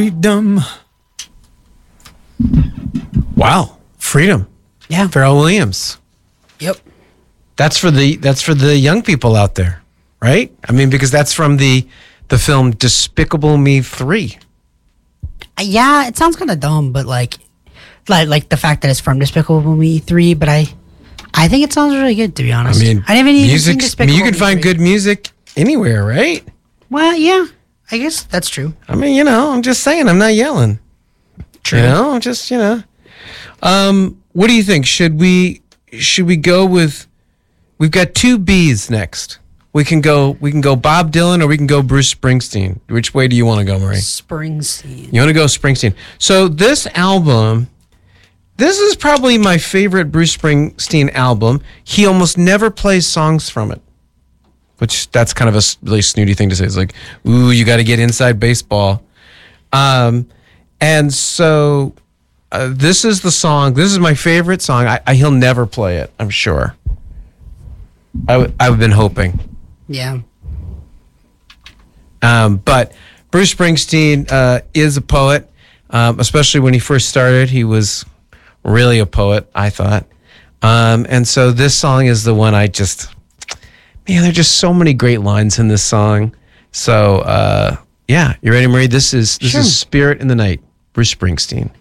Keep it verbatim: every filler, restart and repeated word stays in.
Freedom. Wow, freedom. Yeah. Pharrell Williams. Yep. That's for the that's for the young people out there, right? I mean, because that's from the the film Despicable Me three. Uh, Yeah, it sounds kind of dumb, but like, like, like the fact that it's from Despicable Me three. But I, I think it sounds really good, to be I honest. mean, I didn't even music. seen Despicable You can Me find three. good music anywhere, right? Well, yeah, I guess that's true. I mean, you know, I'm just saying. I'm not yelling. True. You know, I'm just you know. Um, what do you think? Should we should we go with? We've got two B's next. We can go. We can go Bob Dylan, or we can go Bruce Springsteen. Which way do you want to go, Marie? Springsteen. You want to go Springsteen. So this album, this is probably my favorite Bruce Springsteen album. He almost never plays songs from it, which that's kind of a s- really snooty thing to say. It's like, ooh, you got to get inside baseball. Um, and so uh, this is the song. This is my favorite song. I, I, he'll never play it, I'm sure. I w- I've been hoping. Yeah. Um, but Bruce Springsteen uh, is a poet, um, especially when he first started. He was really a poet, I thought. Um, and so this song is the one I just, man, there are just so many great lines in this song. So, uh, yeah, you ready, Marie? This is this Sure. is Spirit in the Night, Bruce Springsteen.